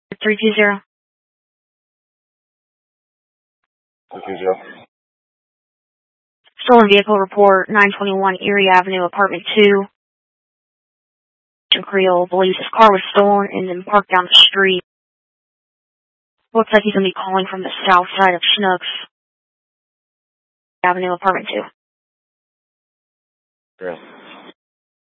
320. 320. Stolen vehicle report, 921 Erie Avenue, apartment 2. Creole believes his car was stolen and then parked down the street. Looks like he's going to be calling from the south side of Schnucks Avenue, apartment 2. Yeah.